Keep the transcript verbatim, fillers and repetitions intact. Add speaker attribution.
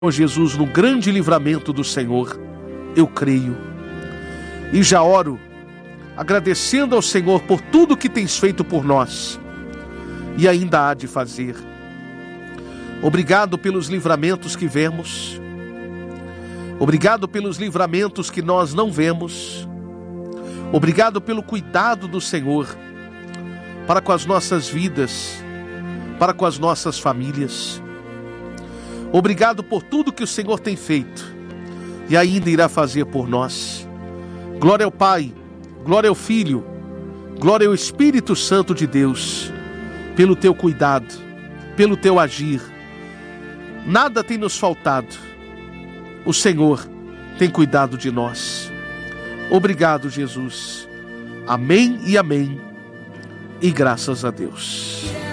Speaker 1: Senhor Jesus, no grande livramento do Senhor, eu creio. E já oro, agradecendo ao Senhor por tudo que tens feito por nós e ainda há de fazer. Obrigado pelos livramentos que vemos. Obrigado pelos livramentos que nós não vemos. Obrigado pelo cuidado do Senhor para com as nossas vidas, para com as nossas famílias. Obrigado por tudo que o Senhor tem feito e ainda irá fazer por nós. Glória ao Pai, glória ao Filho, glória ao Espírito Santo de Deus, pelo teu cuidado, pelo teu agir. Nada tem nos faltado. O Senhor tem cuidado de nós. Obrigado, Jesus. Amém e amém. E graças a Deus.